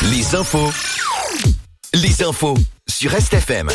Les infos sur RestFM.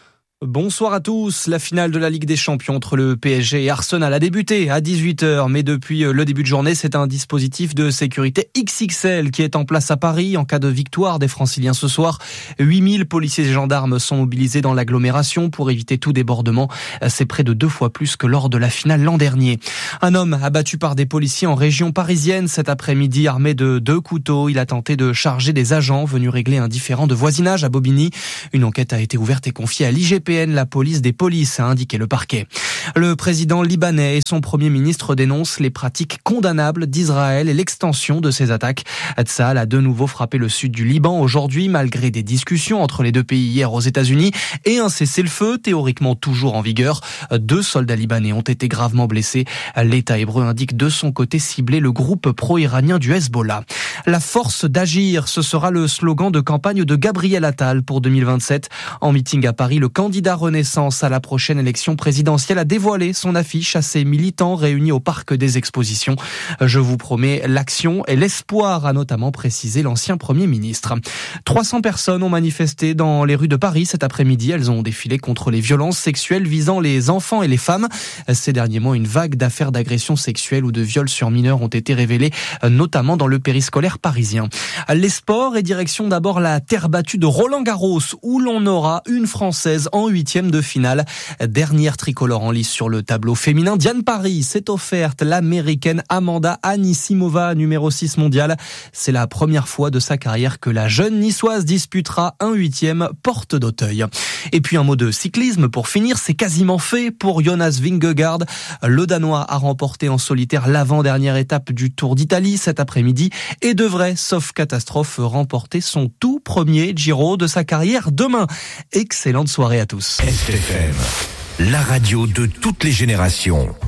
Bonsoir à tous. La finale de la Ligue des Champions entre le PSG et Arsenal a débuté à 18h. Mais depuis le début de journée, c'est un dispositif de sécurité XXL qui est en place à Paris en cas de victoire des Franciliens ce soir. 8000 policiers et gendarmes sont mobilisés dans l'agglomération pour éviter tout débordement. C'est près de 2 fois plus que lors de la finale l'an dernier. Un homme abattu par des policiers en région parisienne cet après-midi armé de 2 couteaux. Il a tenté de charger des agents venus régler un différend de voisinage à Bobigny. Une enquête a été ouverte et confiée à l'IGPN, la police des polices, a indiqué le parquet. Le président libanais et son premier ministre dénoncent les pratiques condamnables d'Israël et l'extension de ces attaques. Tzahal a de nouveau frappé le sud du Liban aujourd'hui, malgré des discussions entre les deux pays hier aux États-Unis et un cessez-le-feu théoriquement toujours en vigueur. 2 soldats libanais ont été gravement blessés. L'État hébreu indique de son côté cibler le groupe pro-iranien du Hezbollah. La force d'agir, ce sera le slogan de campagne de Gabriel Attal pour 2027. En meeting à Paris, le candidat Renaissance à la prochaine élection présidentielle a dévoilé son affiche à ses militants réunis au Parc des Expositions. Je vous promets l'action et l'espoir, a notamment précisé l'ancien Premier ministre. 300 personnes ont manifesté dans les rues de Paris cet après-midi. Elles ont défilé contre les violences sexuelles visant les enfants et les femmes. Ces derniers mois, une vague d'affaires d'agressions sexuelles ou de viols sur mineurs ont été révélées, notamment dans le périscolaire parisien. Les sports et direction d'abord la terre battue de Roland-Garros, où l'on aura une Française en 8e de finale. Dernière tricolore en lice sur le tableau féminin, Diane Paris s'est offerte l'américaine Amanda Anisimova, numéro 6 mondial. C'est la première fois de sa carrière que la jeune niçoise disputera un 8e porte d'Auteuil. Et puis un mot de cyclisme pour finir, c'est quasiment fait pour Jonas Vingegaard. Le Danois a remporté en solitaire l'avant-dernière étape du Tour d'Italie cet après-midi et devrait, sauf catastrophe, remporter son tout premier Giro de sa carrière demain. Excellente soirée à tous. RestFM, la radio de toutes les générations.